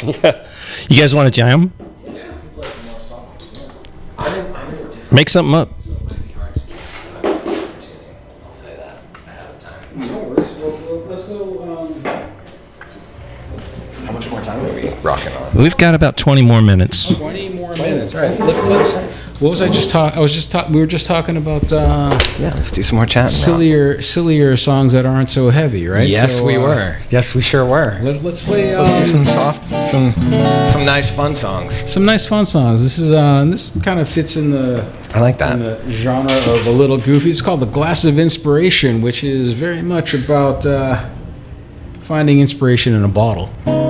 You guys want to jam? Make something up. Let's go. How much more time are we rocking on? We've got about 20 more minutes. 20 more minutes. All right. Let's. What was I just talking? We were just talking about. Yeah, let's do some more chatting. Sillier songs that aren't so heavy, right? Yes, we were. Yes, we sure were. Let's play. Let's do some some nice fun songs. Some nice fun songs. This kind of fits in the. I like that. In the genre of a little goofy. It's called The Glass of Inspiration, which is very much about finding inspiration in a bottle.